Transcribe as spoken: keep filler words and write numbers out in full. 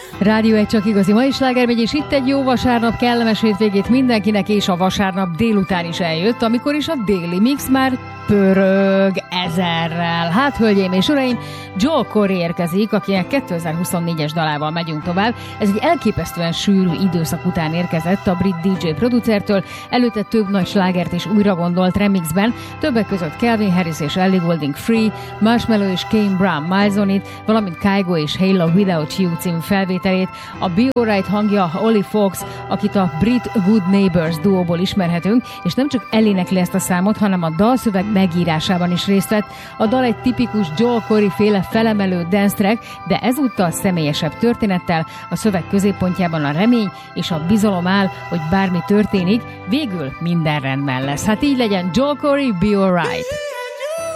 Rádió egy csak igazi mai slágermegy, és itt egy jó vasárnap, kellemes hétvégét mindenkinek, és a vasárnap délután is eljött, amikor is a déli mix már pörög ezerrel. Hát, hölgyeim és uraim, Joel Corry érkezik, akinek kétezer-huszonnégyes dalával megyünk tovább. Ez egy elképesztően sűrű időszak után érkezett a brit dé dzsé producertől, előtte több nagy slágert is újra gondolt remixben, többek között Calvin Harris és Ellie Goulding Free, Marshmello és Kane Brown Miles on It, valamint Kygo és Halo Without You című felvételét, a Be Alright hangja Ollie Fox, akit a brit Good Neighbors duóból ismerhetünk, és nem csak elénekli ezt a számot, hanem a dalszöveg megírásában is részt vett. A dal egy tipikus Joel Corry féle felemelő dance track, de ezúttal személyesebb történettel, a szöveg középpontjában a remény és a bizalom áll, hogy bármi történik, végül minden rendben lesz. Hát így legyen, Joel Corry, Be Alright!